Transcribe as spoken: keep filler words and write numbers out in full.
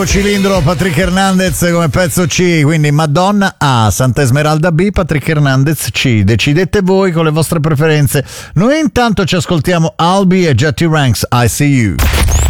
Cilindro Patrick Hernandez come pezzo C, quindi Madonna A, Santa Esmeralda B, Patrick Hernandez C. Decidete voi con le vostre preferenze. Noi intanto ci ascoltiamo Albi e Jetty Ranks, I See You.